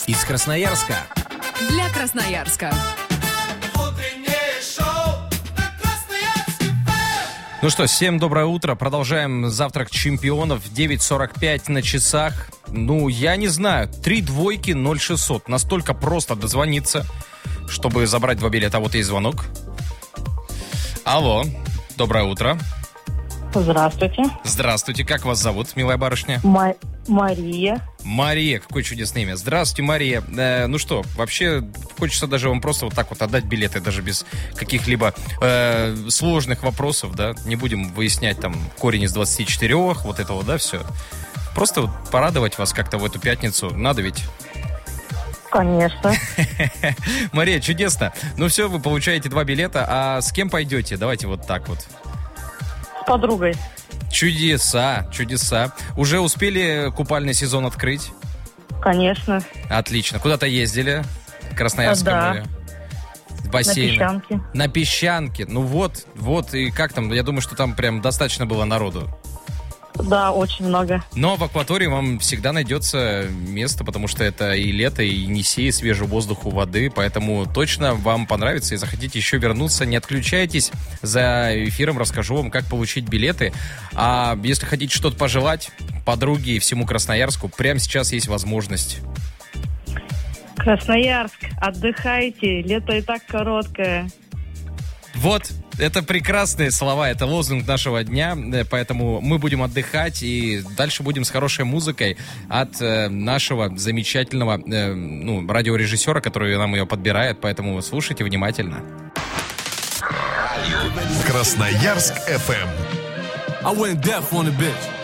Из Красноярска. Для Красноярска. Ну что, всем доброе утро. Продолжаем завтрак чемпионов. 9:45 на часах. Ну, я не знаю. 3 двойки 0600. Настолько просто дозвониться, чтобы забрать 2 билета. А вот и звонок. Алло. Доброе утро. Здравствуйте. Здравствуйте. Как вас зовут, милая барышня? Мария. Мария. Какое чудесное имя. Здравствуйте, Мария. Ну что, вообще хочется даже вам просто вот так вот отдать билеты, даже без каких-либо сложных вопросов, да. Не будем выяснять там корень из 24, вот этого, да, все. Просто вот порадовать вас как-то в эту пятницу. Надо ведь? Конечно. Мария, чудесно. Ну все, вы получаете 2 билета. А с кем пойдете? Давайте вот так вот. С подругой. Чудеса, чудеса. Уже успели купальный сезон открыть? Конечно. Отлично. Куда-то ездили? Красноярское море? В бассейн? На Песчанке. На Песчанке. Ну вот. И как там? Я думаю, что там прям достаточно было народу. Да, очень много. Но в акватории вам всегда найдется место, потому что это и лето, и Енисей, свежий воздух у воды, поэтому точно вам понравится и захотите еще вернуться. Не отключайтесь, за эфиром расскажу вам, как получить билеты. А если хотите что-то пожелать подруге и всему Красноярску, прямо сейчас есть возможность. Красноярск, отдыхайте, лето и так короткое. Вот, это прекрасные слова, это лозунг нашего дня, поэтому мы будем отдыхать и дальше будем с хорошей музыкой от нашего замечательного радиорежиссера, который нам ее подбирает, поэтому слушайте внимательно. Красноярск FM. I went deaf on the bitch.